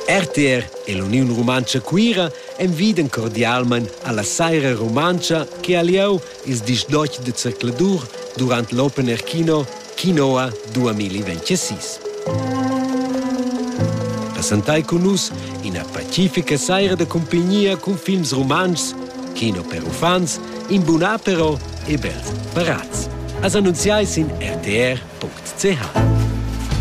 RTR e l'Uniun Romanscha Cuira enviden cordialmein alla Saira Romanscha che ha lieu is disdotg de circladur durant l'Open Air Kino Kinoa 2026. Presentai con nus ina pacifica saira de compagnia con films romansch, kino per ufans, in bunapero e bels parats. As annunziais in rtr.ch.